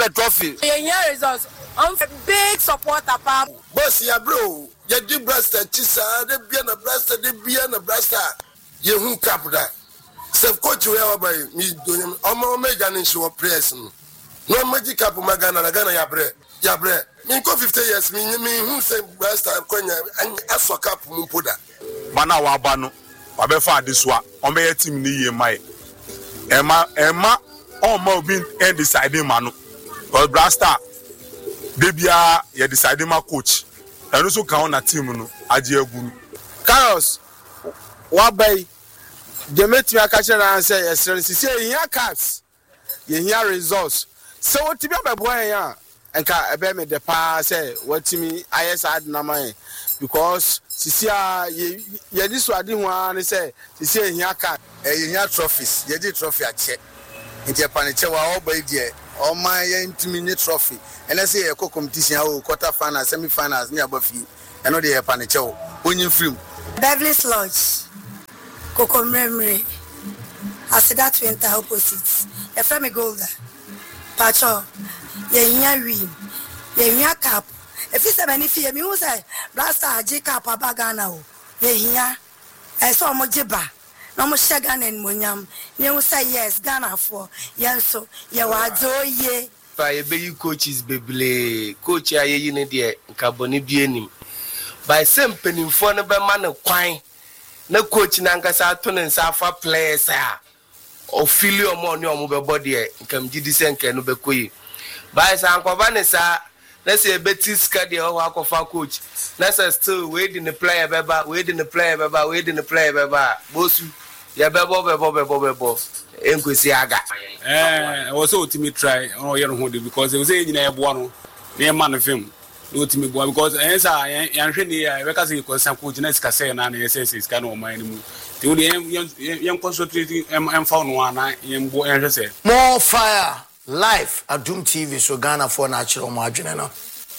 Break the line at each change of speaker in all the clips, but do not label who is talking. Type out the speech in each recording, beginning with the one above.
trophy.
Yeah, results. I'm a big supporter, Papa.
Boss, ya bro. Ya di brasta chisa, de bien a brasta, de bien a brasta. Ye hun kapda. Self coach we are by me doing omo mega in show press. No magic cap magana na Ghana ya bre. Me ko 50 years me who say brasta kwanya and aso cap mumpoda.
Bana wa bano. Wa be fa adiswa. On be team ni ye mai. Emma on mo bin and deciding manu. But brasta debia ye deciding my coach. And also count na team no aje agu.
Carlos wa bay the met me akache na say yes say here caps ye here results so what be boy ya enka ebe me the pa say what me is ad na man because sisia ye this wade ho an say sisia here cap
ye here trophies ye di trophy ache nti paniche wa obay die o man ye ntimi ni trophy and say ye competition o quarter finals semi finals ni abafi eno de ye paniche o onyin film
Beverly's Lodge, Coco Memory, Asida Twinta opposite, a family golder, Pacho, Yenya Win, Yenya Cap, if it's a benefit, me was a Blasta Jacob Abagana, Yenya, I saw Mojiba, no more Shagan and Munyam, you say yes, Ghana for, Yanso, Yawazo ye.
By a coaches, baby, coach, I in the Carbonibianim. By some penny for the man of quine, no coach Nankasa Ton and Safa players, or Filio Monio mobile body, come Gidisenka no Bequi. By San Covanessa, let's say Betty Scadi or Wakofa coach. Let's still waiting the player, Baba, waiting the player, Baba, waiting the player, Baba, Bosu, Yababo, Enquisiaga.
I was so to try on your hoodie because it was in a one near man of him. No to me boy because answer and really because he was some coach next say na SS is kind of my anymore. The only young concentrating and found one young boy and say
more fire live at Doom TV so Ghana for natural margin no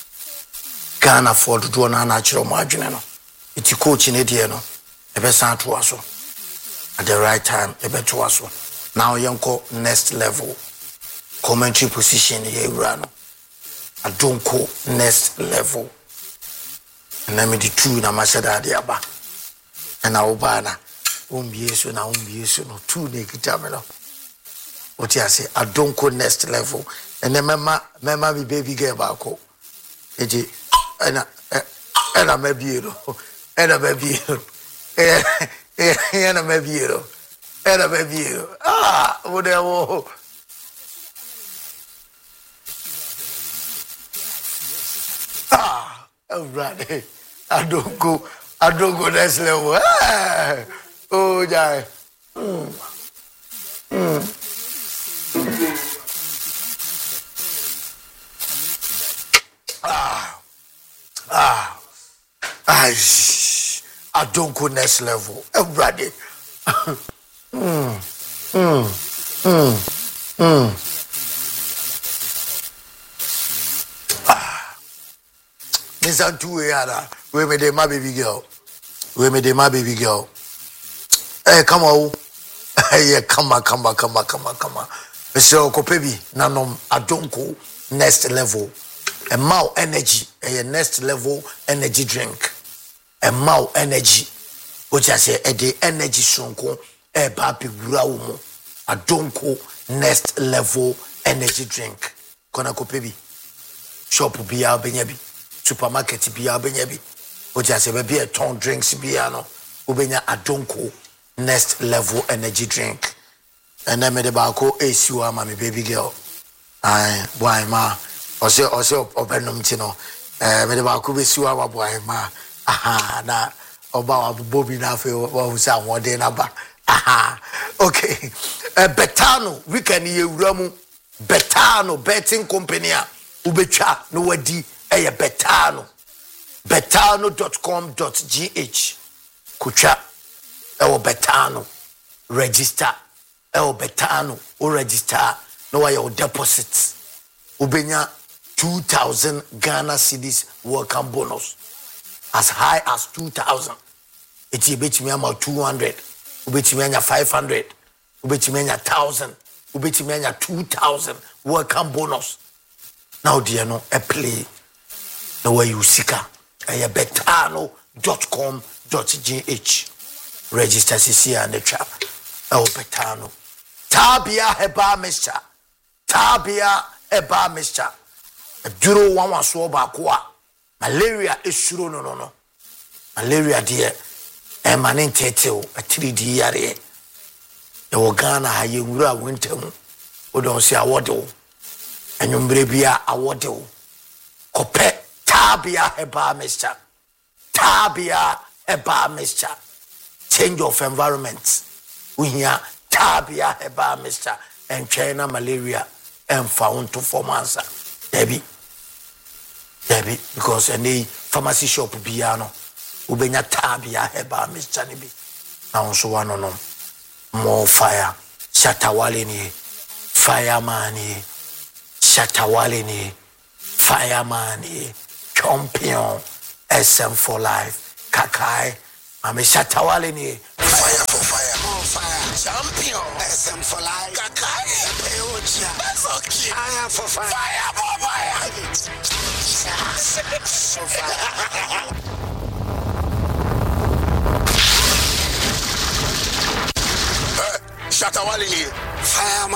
Ghana for to do na natural margin no it's coach in it no e be san to aso at the right time e be to aso now young next level commentary position here no I don't go next level. And I made the two na mashada diaba. And I obana. Umbieso na umbieso no two naked jamelo. What you say? I don't go next level. And then mama me baby girl bako. Eji and I may be you. And I may be you. And I may be you. And I may be you. Ah, whatever. Right. I don't go next level. Oh, yeah. I don't go next level. Everybody. Listen to we made my baby girl. We made my baby girl. Hey, come on. Hey, come on. Mr. Kopebi, nanom, I don't go next level. A mau energy, a next level energy drink. A mau energy, which I say a the energy sonko, a papi graumo. I don't go next level energy drink. Kona Kopebi, shop biya benyabi. Supermarket biya benyabi oja se be a ton drinks biya no obenya adonko next level energy drink and then me de ba ko esiwa ma me baby girl ai boy ma o se obenom ti no me de ba ko be siwa wa boy ma aha na oba wa bobi na fe wa hu sa wode na ba aha okay betano weekend ye wuramu betano betting company a ubetwa no wadi betano.com.gh kucha betano register betano o register no why your deposits ubenya 2,000 Ghana cedis welcome bonus as high as 2,000 eti betimi ama 200 ubetimi anya 500 ubetimi anya 1,000 ubetimi anya 2,000 welcome bonus now deɛ no play na wayi sika ɛyɛ betano.com.gh register sisi and the trap ɛwɔ betano tabia heba mixture aduro wanwa so baako a malaria esuro no malaria deɛ ɛma ne ntetew atiri yare ɛwɔ Ghana ha yɛ nwura wontamu wodon se awode wo anwumbre bia awode wo kopɛ tabia heba mixture change of environment uhia tabia heba mixture and China malaria and found to formansa debi because any pharmacy shop biano ubenya tabia heba mixture ni bi na so one no more fire shatawale ni fireman ni shatawale ni fireman ni champion SM for life kakai mame shatawale ni fire for fire more fire champion SM for life kakai peocha that's okay fire for fire fire for fire so fire shatawale ni fire